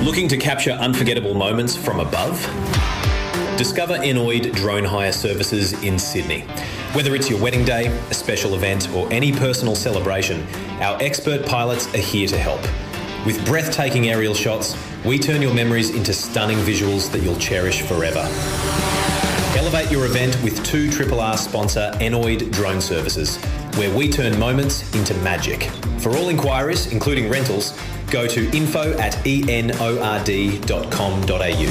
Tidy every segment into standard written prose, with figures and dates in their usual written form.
Looking to capture unforgettable moments from above? Discover Enoid Drone Hire Services in Sydney. Whether it's your wedding day, a special event, or any personal celebration, our expert pilots are here to help. With breathtaking aerial shots, we turn your memories into stunning visuals that you'll cherish forever. Elevate your event with 2RRR sponsor Enoid Drone Services, where we turn moments into magic. For all inquiries, including rentals, go to info@enord.com.au.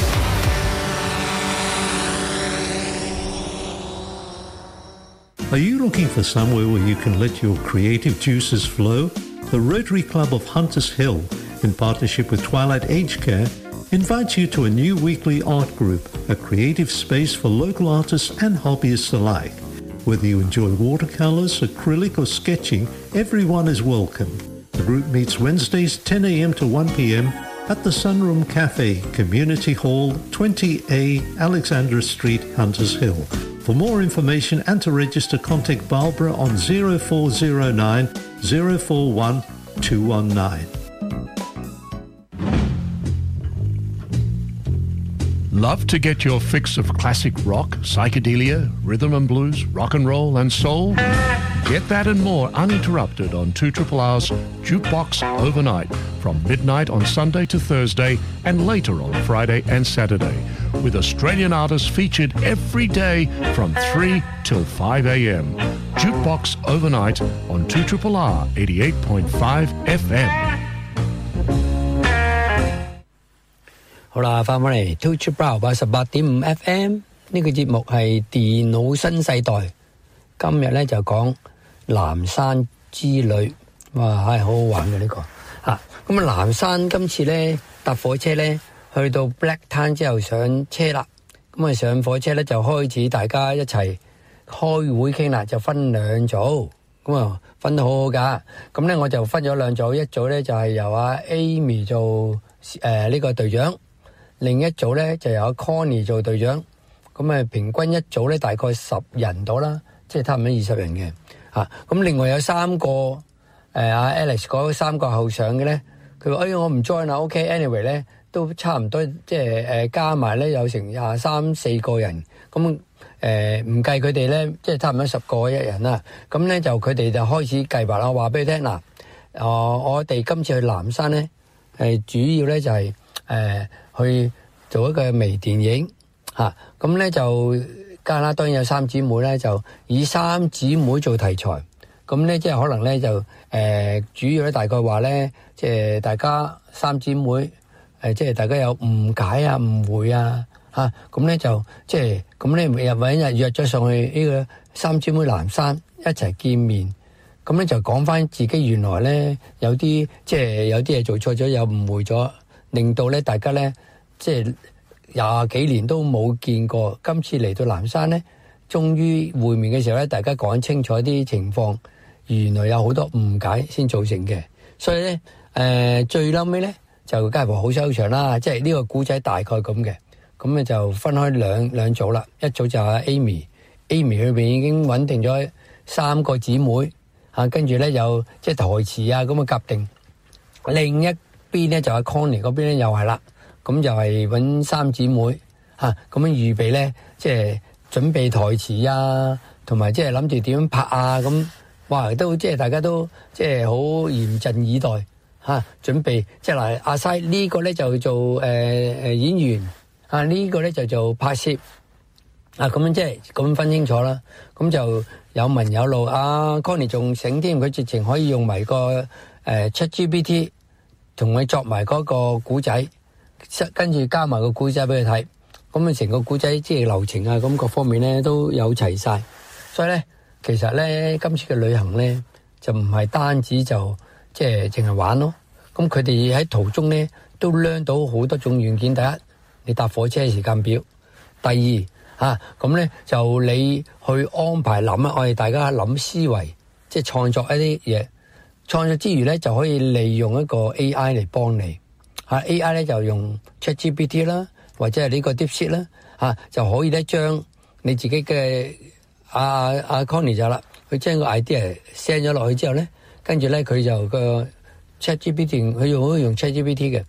Are you looking for somewhere where you can let your creative juices flow? The Rotary Club of Hunters Hill, in partnership with Twilight Aged Care, invites you to a new weekly art group, a creative space for local artists and hobbyists alike. Whether you enjoy watercolours, acrylic or sketching, everyone is welcome. The group meets Wednesdays 10 a.m. to 1 p.m. at the Sunroom Cafe, Community Hall, 20A Alexandra Street, Hunters Hill. For more information and to register, contact Barbara on 0409 041 219. Love to get your fix of classic rock, psychedelia, rhythm and blues, rock and roll and soul? Get that and more uninterrupted on 2RRR's Jukebox Overnight from midnight on Sunday to Thursday and later on Friday and Saturday, with Australian artists featured every day from 3 till 5 a.m. Jukebox Overnight on 2RRR 88.5 FM。 好啦，翻返嚟 2RRR 88.5 FM 呢個節目係電腦新世代，今日咧就講南山之旅，哇，係好好玩嘅呢個嚇。咁啊，南山今次咧搭火車咧去到 Black Town 之後上車啦，咁啊上火車咧就開始大家一齊開會傾啦，就分兩組，咁啊分得好好噶。咁咧我就分咗兩組，一組咧就係由阿 Amy 做呢個隊長。另一組咧就由 Connie 做隊長，咁啊平均一組咧大概10人到啦，即係差唔多20人嘅嚇。咁另外有3個阿 Alex 嗰3個後上嘅咧，佢話我唔 join 啦 ，OK，anyway 咧都差唔多，即係加埋咧有成23-24個人，咁唔計佢哋咧，即係差唔多10個一人啦。咁咧就佢哋就開始計劃啦，話俾你聽嗱，我哋今次去南山咧主要咧就係去做一個微電影嚇，咁咧就加拿大當然有3姊妹咧，就以3姊妹做題材，咁咧即係可能咧就主要咧大概話咧，即係大家3姊妹即係大家有誤解啊、誤會啊嚇，咁咧就即係咁咧揾日約咗上去呢個3姊妹南山一齊見面，咁咧就講翻自己原來咧有啲即係有啲嘢做錯咗，有誤會咗。令到咧大家咧即係20幾年都冇見過，今次嚟到南山咧，終於會面嘅時候咧，大家講清楚啲情況，原來有好多誤解先造成嘅，所以咧最嬲尾咧就梗係話好收場啦，即係呢個古仔大概咁嘅，咁咧就分開兩組啦，一組就係 Amy 裏邊已經穩定咗3個姊妹嚇，跟住咧有即係台詞啊咁嘅夾定，另一邊咧就係 Connie 嗰邊咧又係啦，咁就係揾3姊妹嚇，咁樣預備咧，即係準備台詞啊，同埋即係諗住點樣拍啊，咁哇都即係大家都即係好嚴陣以待嚇，準備即係嗱阿西呢個咧就做演員啊，呢個咧就做拍攝啊，咁樣即係咁分清楚啦，咁就有文有路。阿 Connie 仲醒添，佢直情可以用埋個ChatGPT。同佢作埋嗰個古仔，跟住加埋個古仔俾佢睇，咁啊成個古仔即係流程啊，咁各方面咧都有齊晒。所以咧，其實咧今次嘅旅行咧就唔係單止就即係淨係玩咯。咁佢哋喺途中咧都 learn 到好多種軟件。第一，你搭火車嘅時間表；第二咁咧就你去安排諗啊，我哋大家諗思維，即係創作一啲嘢。創作之餘咧，就可以利用一個 AI 嚟幫你AI 咧就用 ChatGPT 啦，或者係呢個 DeepSeek 啦就可以咧將你自己嘅阿 Connie 就啦，佢將個 idea send 咗落去之後咧，跟住咧佢就個 ChatGPT 佢用 ChatGPT 嘅，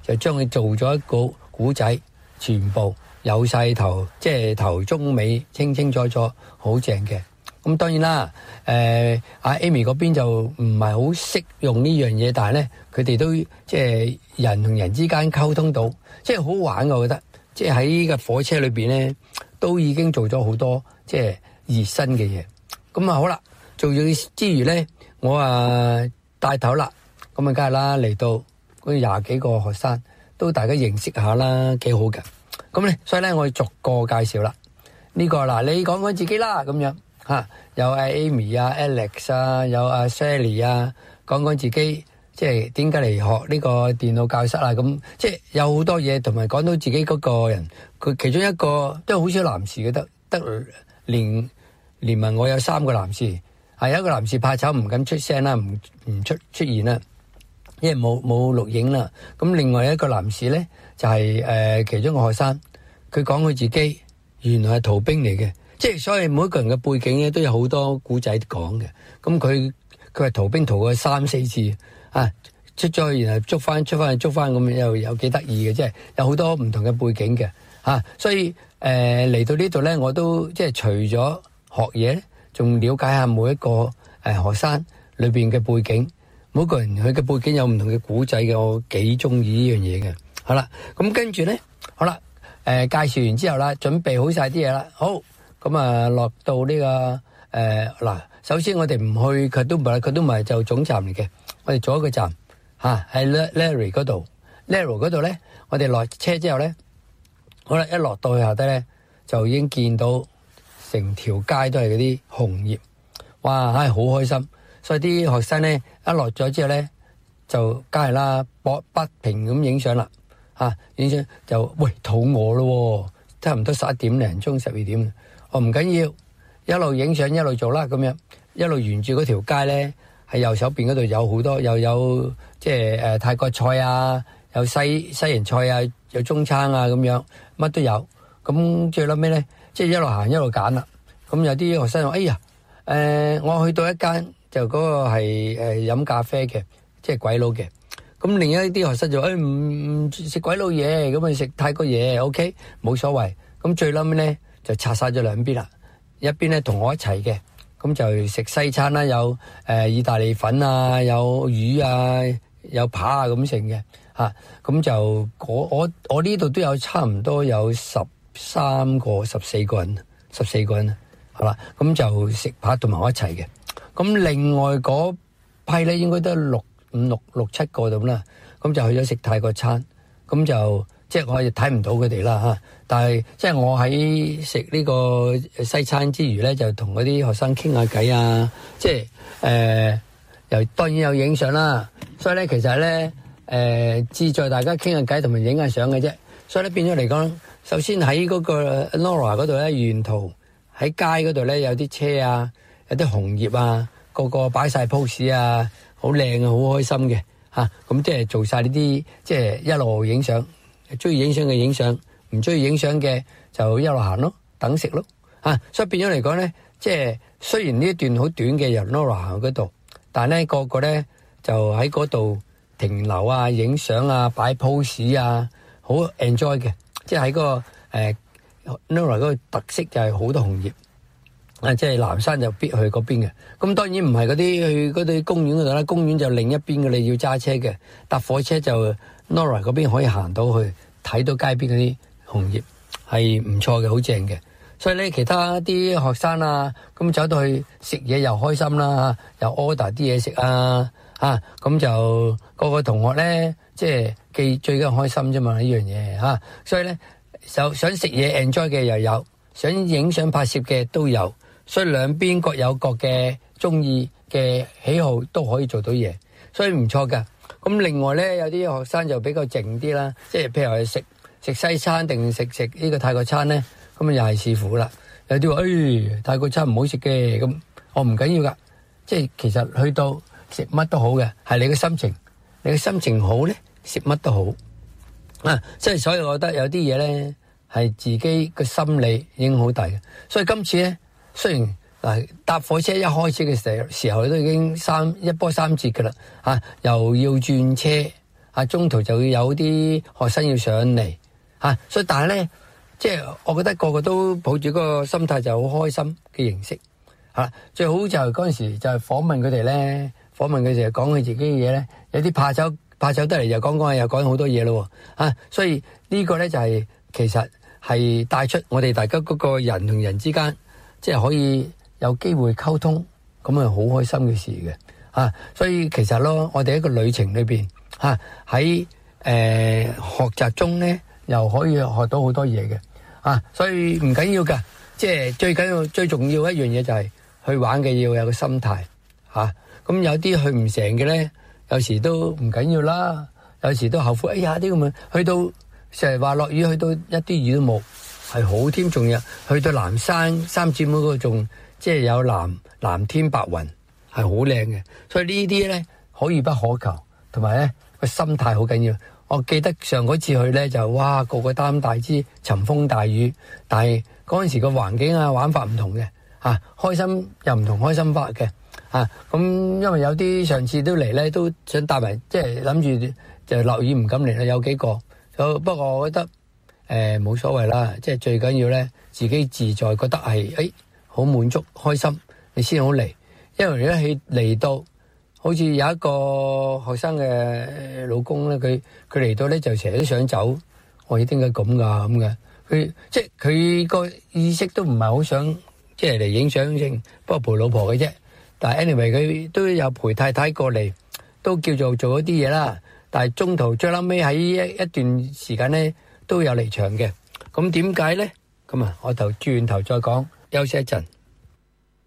就將佢做咗一個古仔，全部有晒頭，即係頭中尾清清楚楚，好正嘅。咁當然啦，阿 Amy 嗰邊就唔係好識用呢樣嘢，但係咧佢哋都即係人同人之間溝通到，即係好玩嘅，我覺得。即係喺個火車裏邊咧，都已經做咗好多即係熱身嘅嘢。咁啊好啦，做咗之餘咧，我帶頭啦，咁啊梗係啦，嚟到嗰20幾個學生，都大家認識下啦，幾好嘅。咁咧，所以咧我逐個介紹啦。呢個嗱，你講講自己啦，咁樣嚇，有阿 Amy 啊、Alex 啊，有阿 Sally 啊，講講自己。即係點解嚟學呢個電腦教室啊？咁即係有好多嘢，同埋講到自己嗰個人，佢其中一個都好少男士嘅，得連埋我有3個男士，有一個男士怕醜唔敢出聲啦，唔出現啦，因為冇錄影啦。咁另外一個男士咧就係其中一個學生，佢講佢自己原來係逃兵嚟嘅，即係所以每一個人嘅背景咧都有好多古仔講嘅。咁佢係逃兵逃過3-4次。出咗去，然後捉翻咁，又有幾得意嘅，即係有好多唔同嘅背景嘅所以嚟到呢度咧，我都即係除咗學嘢咧，仲了解下每一個學生裏邊嘅背景，每個人佢嘅背景有唔同嘅古仔嘅，我幾中意呢樣嘢嘅。好啦，咁跟住咧，好啦，介紹完之後啦，準備好晒啲嘢啦，好，咁落到呢個嗱，首先我哋唔去佢都唔係就總站嚟嘅。我哋做一個站喺 Larry 嗰度 ，Larry 嗰度咧，我哋落車之後咧，好啦，一落到去下低咧，就已經見到成條街都係嗰啲紅葉，哇，好開心！所以啲學生咧一落咗之後咧，就梗係啦，不停咁影相啦，影相就喂肚餓咯，差唔多11點零鐘12點，我唔緊要，一路影相一路做啦，咁樣一路沿住嗰條街咧。喺右手邊嗰度有好多，又有即係泰國菜啊，有西人菜啊，有中餐啊咁樣，乜都有。咁最後尾咧，即係一路行一路揀啦。咁有啲學生話：哎呀，我去到一間就嗰個係飲咖啡嘅，即係鬼佬嘅。咁另一啲學生就唔食鬼佬嘢，咁食泰國嘢 ，OK， 冇所謂。咁最後尾咧就拆晒咗兩邊啦，一邊咧同我一齊嘅。咁就食西餐啦，有意大利粉啊，有魚啊，有扒啊咁成嘅咁就我呢度都有差唔多有14個人，好啦，咁就食扒同埋我一齊嘅。咁另外嗰批咧應該都6、7個咁啦，咁就去咗食泰國餐，咁就即係我哋睇唔到佢哋啦但係即係我喺食呢個西餐之餘咧，就同嗰啲學生傾下偈啊，即係又當然有影相啦。所以咧其實咧志在大家傾下偈同埋影下相嘅啫。所以咧變咗嚟講，首先喺嗰個 Nora 嗰度咧，沿途喺街嗰度咧有啲車啊，有啲紅葉啊，個個擺晒 pose 啊，好靚啊，好開心嘅咁即係做晒呢啲，即係一路影相。中意影相嘅影相，唔中意影相嘅就一路行咯，等食咯所以變咗嚟講咧，即係雖然呢一段好短嘅由 Nora 行嗰度，但係咧個個咧就喺嗰度停留啊、影相啊、擺 pose 啊，好 enjoy 嘅。即係喺嗰個Nora 嗰個特色就係好多紅葉即係南山就必去嗰邊嘅。咁當然唔係嗰啲去嗰啲公園嗰度啦，公園就另一邊嘅，你要揸車嘅，搭火車就 Nora 嗰邊可以行到去睇到街邊嗰啲紅葉，係唔錯嘅，好正嘅。所以咧，其他啲學生啊，咁走到去食嘢又開心啦，又 order 啲嘢食咁就個個同學咧，即係最緊開心啫嘛呢樣嘢所以咧，就想食嘢 enjoy 嘅又有，想影相拍攝嘅都有，所以兩邊各有各嘅中意嘅喜好都可以做到嘢，所以唔錯噶。咁另外咧，有啲學生就比較靜啲啦，即係譬如話食西餐定食呢個泰國餐咧，咁又係視乎啦。有啲話泰國餐唔好食嘅，咁我唔緊要噶，即係其實去到食乜都好嘅，係你嘅心情，你嘅心情好咧，食乜都好即係所以我覺得有啲嘢咧係自己嘅心理影響好大嘅。所以今次咧，雖然搭火車一開始嘅時候都已經一波三折噶啦又要轉車中途就會有啲學生要上嚟所以但係咧，即係我覺得個個都抱住嗰個心態就好開心嘅形式最好就係嗰陣時就係訪問佢哋咧，訪問佢哋講佢自己嘅嘢咧，有啲怕醜得嚟又講下又講好多嘢咯所以呢個咧就係其實係帶出我哋大家嗰個人同人之間，即係可以有機會溝通，咁係好開心嘅事嘅所以其實咯，我哋一個旅程裏邊喺學習中咧，又可以學到好多嘢嘅所以唔緊要噶，即係最緊要最重要一樣嘢就係去玩嘅要有個心態咁有啲去唔成嘅咧，有時都唔緊要啦，有時都後悔，哎呀啲咁樣，去到成日話落雨，去到一啲雨都冇，係好添，仲有去到南山三姊妹嗰度仲即係有藍天白雲，係好靚嘅，所以呢啲咧可遇不可求，同埋咧個心態好緊要。我記得上嗰次去咧就哇個個擔大支尋風大雨，但係嗰陣時個環境玩法唔同嘅開心又唔同開心法嘅咁因為有啲上次都嚟咧，都想帶埋，即係諗住就落雨唔敢嚟啦，有幾個。不過我覺得冇所謂啦，即係最緊要咧自己自在，覺得係好滿足開心，你先好嚟。因為一起嚟到，好似有一個學生嘅老公咧，佢嚟到咧就成日都想走，我點解咁噶咁嘅？佢即係佢個意識都唔係好想即係嚟影相先，不過陪老婆嘅啫。但係 anyway 佢都有陪太太過嚟，都叫做做一啲嘢啦。但係中途最後尾喺一段時間咧都有離場嘅。咁點解咧？咁我轉頭再講，休息一陣。